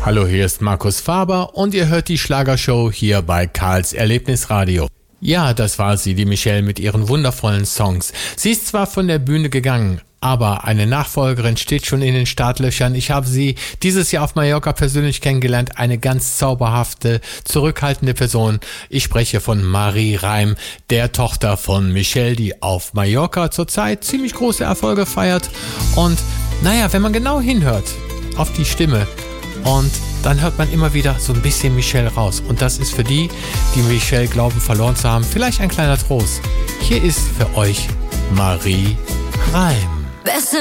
Hallo, hier ist Markus Faber und ihr hört die Schlagershow hier bei Karls Erlebnisradio. Ja, das war sie, die Michelle mit ihren wundervollen Songs. Sie ist zwar von der Bühne gegangen, aber eine Nachfolgerin steht schon in den Startlöchern. Ich habe sie dieses Jahr auf Mallorca persönlich kennengelernt. Eine ganz zauberhafte, zurückhaltende Person. Ich spreche von Marie Reim, der Tochter von Michelle, die auf Mallorca zurzeit ziemlich große Erfolge feiert. Und naja, wenn man genau hinhört auf die Stimme, und dann hört man immer wieder so ein bisschen Michelle raus. Und das ist für die Michelle glauben verloren zu haben, vielleicht ein kleiner Trost. Hier ist für euch Marie Reim. Besser